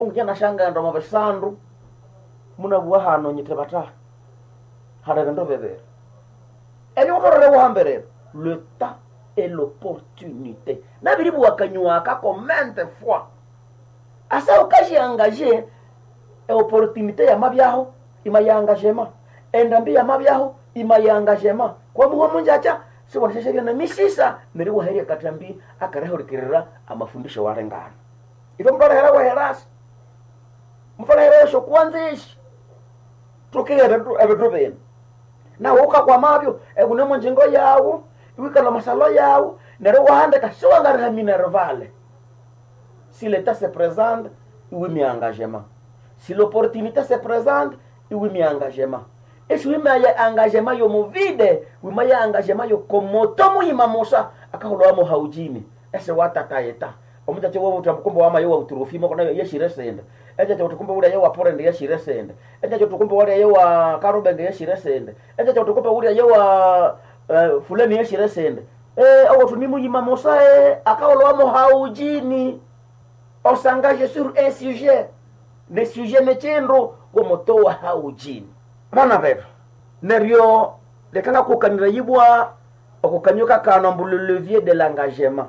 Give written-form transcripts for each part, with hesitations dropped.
ungena shanga ndo mabesandu muna bwa hano nyite bata hada ndo bebe eni utorere wahambere le temps et l'opportunité na biribu wakanywa ka commente fois asa ukaji engagé e opportunité ya mabyaho ima ya engagement endambi ya mabyaho ima ya engagement kwa muho munjacha sibona sheria na misisa niri waheria katambi akarehorikirira amafundisho warengana ife mtore hera wa herasi mfana heresho kwanzishi tukigere ebetubeni na uka kwa mabyo egunemo njingo yawo wikala masalo yawo nero wahande ka siwangara minervale si l'état se présente oui mi engagement si l'opportunité se présente oui mi engagement et si oui mi engagement yo movide oui mi engagement yo komoto muima mosa akaholo mo haujini ese watakaeta omuta chewo utamkumba wama yo uturufimo kona yeshire senda eje tukumba ule yo wapore ndi yeshire senda eje tukumba ule yo wa karobe ndi yeshire senda eje tukumba ule yo wa fulani yeshire senda awo tunimu yima mosa akaholo mo haujini on s'engage sur un sujet le sujet mechendo gomoto wa haujini bana beto neryo lekanga kukanira yibwa okukanyuka kana mbulu levier de l'engagement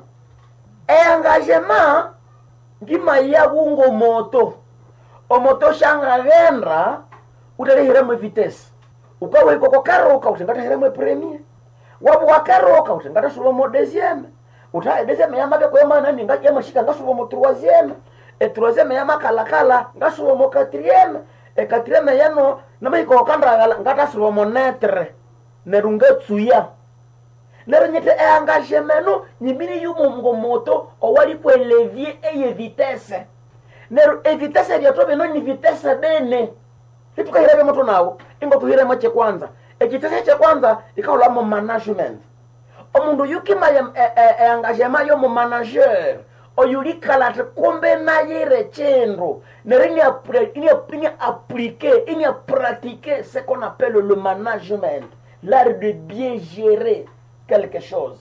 engagement ngima ya bungo moto omoto shanga vendra uterehera mu vitesse ukawe koko karoka utengata hera mu premier wabu wakaroka utengata sulo mo deuxième uta deuxième ya mabe kwa maana ninga ya mashika ngasubo mo troisième et troisième ya makala ngasubo mo quatrième et quatrième ya no na mai ko kandra ngata subo mo netre nerunga tsuya neronyete engagement no nyimini yumo moto owali kwa levier eye vitesse nero e vitesse ya tobe no ni vitesse bene fituka hirebe moto nawo ingo tuhire mache kwanza ekitese cha kwanza ikaola mo management omundu yukima engagement yo mo manager oyulikala kumbe na yire chendo nereni appliquer ini pratiquer ce qu'on appelle le management l'art de bien gérer quelque chose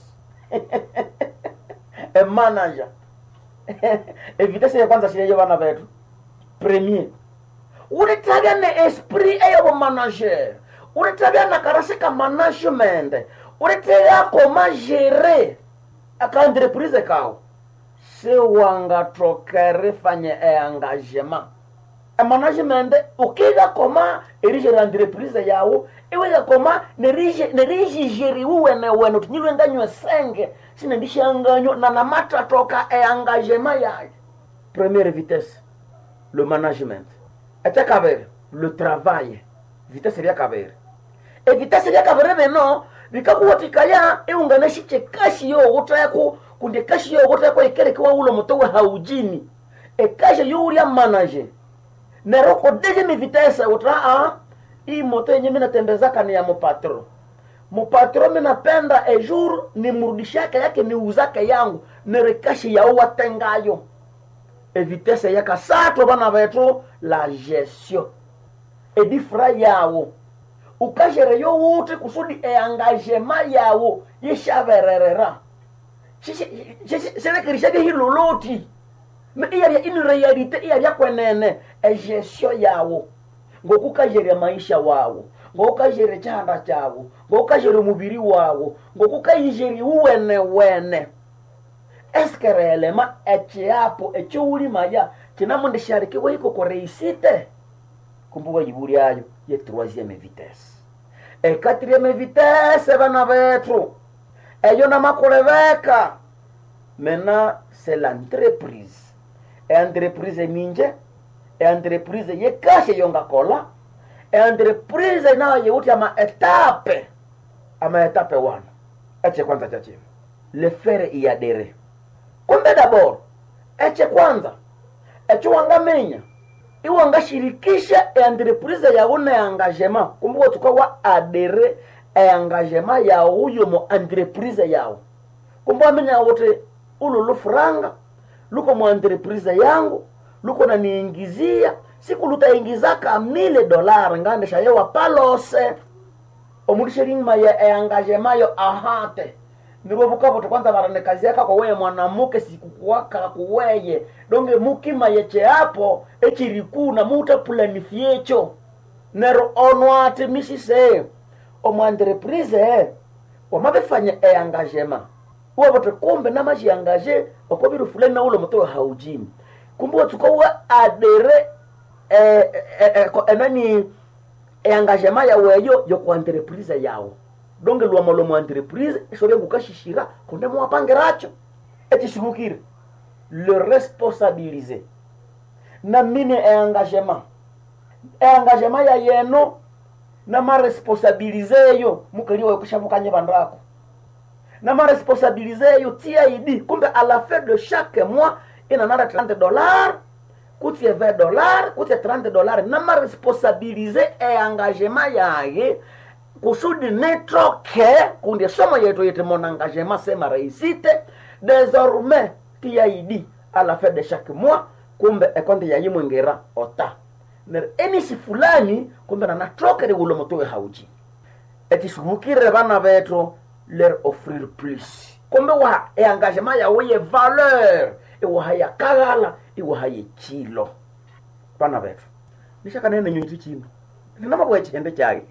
un manager vitesse ya kwanza shile bana betu premier ulitabia na esprit eyo manager ulitabia na karasika management ulitabia koma gérer aka entreprise kao se wanga tokere fanye engagement management ukiga koma erige entreprise yawo iwe koma nerige geri uwene wene tunyilwe nganywe senge sine ndishanganyo na mata toka engagement yayo première vitesse le management eta kabere le travail vitesse ya kabere e vitesse ya kabere beno bikakuwatikaya eungana shiche kashi yo utayako kunde kashi yo utayako ekere kwa ulo motowe haujini e kashi yo uri ya manager neroko deje mi vitesse utra hii moto yenye mina tembezaka ni ya mupatro mina penda e jour ni murudishaka yake ni uzake yangu nerekashi ya uwa tengayo e vitesse yaka sato bana betu la gestion e difra yawo ukajere yo wote kusudi e engagement yawo yeshavererera shere kirishage hiloloti me iya ini realite iya kwenene e gestion yawo ngokukajere maisha wawo ngokukajere chanda chawo ngokukajere mubiri wawo ngokukajere uwene eske réellement echiapo echiuri maya kinamunde shariki wiko ko réussite kumbuka jiburi ayo ye troisième vitesse et quatrième vitesse bana betu eyo na makoleveka maintenant c'est l'entreprise et entreprise minje et entreprise ye kashe yonga kola et entreprise na ye uti ama etape 1 eche kwanza chache le faire y adhérer kumbe d'abord eche kwanza eche wangamenya iwanga shirikisha entreprise ya una engagement kumbe tukawa adhérer engagement ya huyo mo entreprise yao kumbe amenya wote ululu franga luko mo entreprise yangu luko na niingizia siku lutaingizaka $1000 ngande shayewa palose omudishiringa ya engagement yo ahate nibo bukabo kwanza barane kazi yaka kwa wewe mwanamuke sikukuwaka kuweye donge mukima yeche hapo echiriku na muta planifiecho nero onwate misise omu entreprise wamabefanya engagement wobote kumbe namaji engage okobiru fulani na ulo moto haujini kumbe tukowa adere enani engagement ya weyo yo kwa entreprise yao donge lwa molo mu entreprise sobe gukashishira konde mu apangeracho eti shugukire le responsabiliser na mine engagement ya yeno na ma responsabiliser yo mukaliwa kushamukanye bandako na ma responsabiliser yo TID kumbe à la fin de chaque mois ina nara $30 kutie $20 kutie $30 na ma responsabiliser engagement yaye kusudi netroke kundi somo yetu yete mon engagement sema réussite désormais TID à la fin de chaque mois kumbe ekonde yayi mwengera ota ner enisi fulani kumbe na troke de ulo moto hauji eti sugukire bana beto leur offrir plus kumbe wa engagement ya we valeur e wa haya kagala e wa haya chilo bana beto nishaka nene nyunyi chino nina bwe chende chage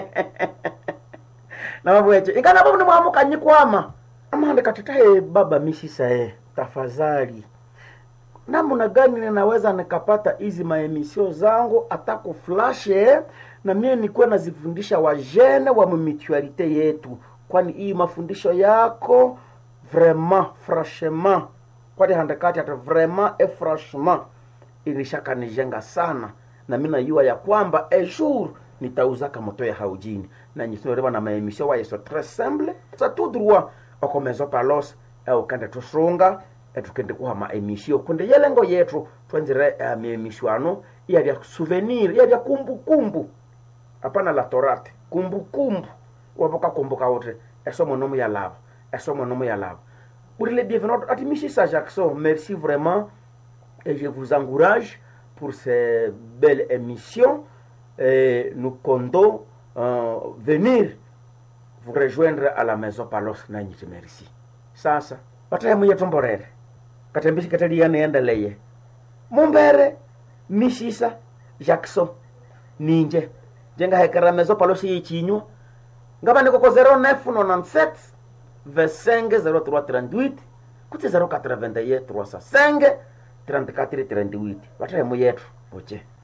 na bwe che ingana babu ni mwamuka nyikwama amande katatae baba misisa tafadhali namna gani ninaweza nikapata hizi maemisio zangu atako flash na mimi nilikuwa nazifundisha wajene wa mutualite yetu kwani hii mafundisho yako vraiment franchement kwani handakati hata vraiment et franchement ilishaka nijenga sana na mimi najua ya kwamba un jour nitauza kama moto ya haujini na nyisoro na maemisio wa yeso très simple ça tout droit au Maison Palos au kanda tusonga etukende kuha maemisio kunde yelengo yetu twanzire maemishoano ya vya souvenir ya vya kumbukumbu hapana la torate kumbukumbu waboka kumbuka wote esomo nomo ya labo pour les bienvenus atimishi sa Jackson merci vraiment et je vous encourage pour ces belles émissions et nous comptons venir vous rejoindre à la Maison Palos na nyite merci sasa bataya yetu mborere katembishi katalia neendeleje mumbere mishisa Jackson ninje jenga hekara Maison Palos yichinywa ngaba niko ko 0997 250338 kuti 081 305 3438 bataya yetu boche